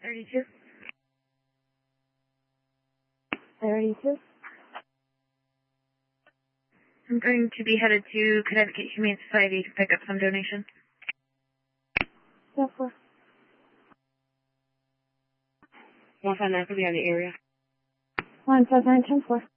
32. 32. I'm going to be headed to Connecticut Humane Society to pick up some donation. 10-4. 159 for the area. 159, 10-4.